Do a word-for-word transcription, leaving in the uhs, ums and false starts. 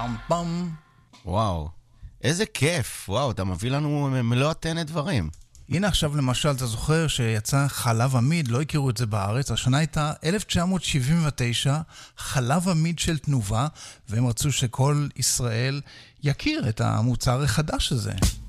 פם פם. וואו, איזה כיף. וואו, אתה מביא לנו מלוא עטנת דברים. הנה עכשיו למשל, אתה זוכר שיצא חלב עמיד, לא הכירו את זה בארץ, השנה הייתה אלף תשע מאות שבעים ותשע, חלב עמיד של תנובה, והם רצו שכל ישראל יכיר את המוצר החדש הזה.